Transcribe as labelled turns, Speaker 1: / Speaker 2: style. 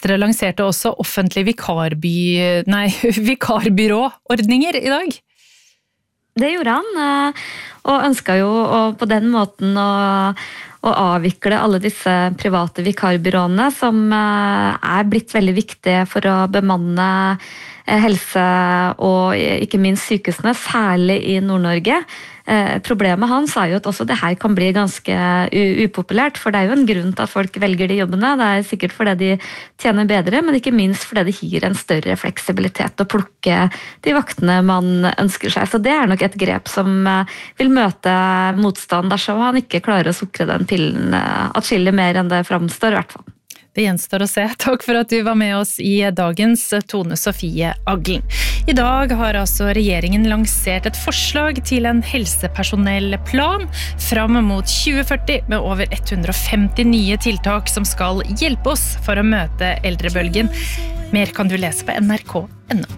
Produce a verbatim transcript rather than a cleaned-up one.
Speaker 1: Venstre lanserte også offentlig vikarby, nei, vikarbyråordninger i dag.
Speaker 2: Det gjorde han, og ønsket jo å, på den måten å, å avvikle alle disse private vikarbyråene som er blitt veldig viktige for å bemanne helse og ikke minst sykehusene, særlig i Nord-Norge. Eh, problemet hans er jo at også det her kan bli ganske upopulært, for det er jo en grunn til at folk velger de jobbene. Det er sikkert fordi de tjener bedre, men ikke minst fordi det gir en større fleksibilitet å plukke de vaktene man ønsker seg. Så det er nok et grep som vil møte motstand dersom han ikke klarer å sukre den pillen atskillig mer enn det framstår i hvert fall.
Speaker 1: Det gjenstår å se. Takk for at du var med oss i dagens Tone Sofie Aglen. I dag har altså regjeringen lansert et forslag til en helsepersonellplan fram mot tjue førti med over hundre og femti nye tiltak som skal hjelpe oss for å møte eldrebølgen. Mer kan du lese på N R K punktum N O.